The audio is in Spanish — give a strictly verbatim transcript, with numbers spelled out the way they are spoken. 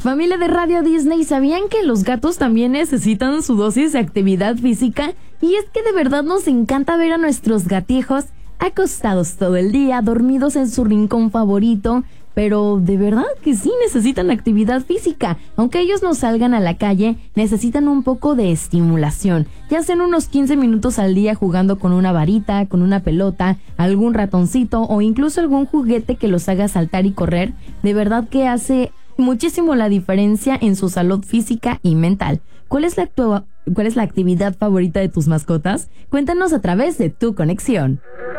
Familia de Radio Disney, ¿sabían que los gatos también necesitan su dosis de actividad física? Y es que de verdad nos encanta ver a nuestros gatijos acostados todo el día, dormidos en su rincón favorito, pero de verdad que sí necesitan actividad física. Aunque ellos no salgan a la calle, necesitan un poco de estimulación. Ya sean unos quince minutos al día jugando con una varita, con una pelota, algún ratoncito o incluso algún juguete que los haga saltar y correr. De verdad que hace muchísimo la diferencia en su salud física y mental. ¿Cuál es la, actu- ¿Cuál es la actividad favorita de tus mascotas? Cuéntanos a través de Tu Conexión.